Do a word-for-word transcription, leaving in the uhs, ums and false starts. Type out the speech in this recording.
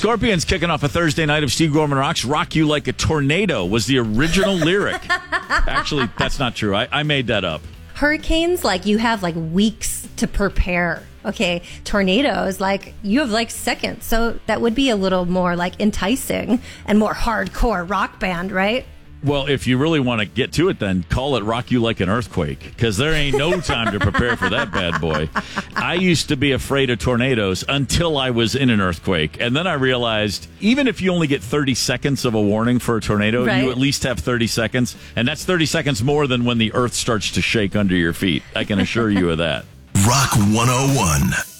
Scorpions kicking off a Thursday night of Steve Gorman Rocks. Rock You Like a Tornado was the original lyric. Actually, that's not true. I, I made that up. Hurricanes, like, you have like weeks to prepare. Okay, tornadoes, like, you have like seconds. So that would be a little more like enticing and more hardcore rock band, right? Well, if you really want to get to it, then call it Rock You Like an Earthquake, because there ain't no time to prepare for that bad boy. I used to be afraid of tornadoes until I was in an earthquake. And then I realized even if you only get thirty seconds of a warning for a tornado, right, you at least have thirty seconds. And that's thirty seconds more than when the earth starts to shake under your feet. I can assure you of that. Rock one oh one.